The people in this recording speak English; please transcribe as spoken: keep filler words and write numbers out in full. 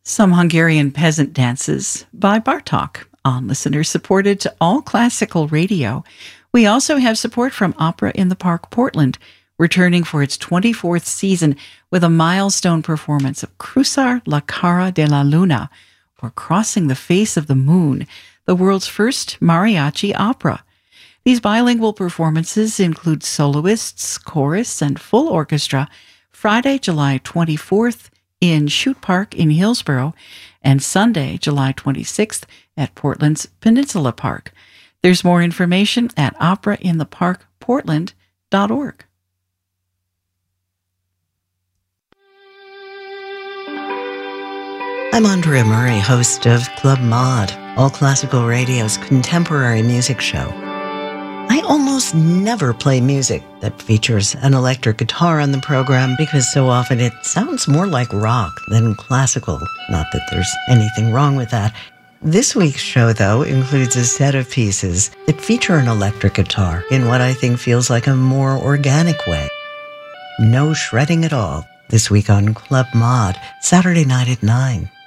Some Hungarian peasant dances by Bartók on listener-supported to all classical radio. We also have support from Opera in the Park Portland, returning for its twenty-fourth season with a milestone performance of Cruzar la Cara de la Luna, or Crossing the Face of the Moon, the world's first mariachi opera. These bilingual performances include soloists, chorus, and full orchestra Friday, July twenty-fourth in Chute Park in Hillsborough, and Sunday, July twenty-sixth at Portland's Peninsula Park. There's more information at opera in the park portland dot org. I'm Andrea Murray, host of Club Mod, All Classical Radio's contemporary music show. I almost never play music that features an electric guitar on the program because so often it sounds more like rock than classical. Not that there's anything wrong with that. This week's show, though, includes a set of pieces that feature an electric guitar in what I think feels like a more organic way. No shredding at all. This week on Club Mod, Saturday night at nine.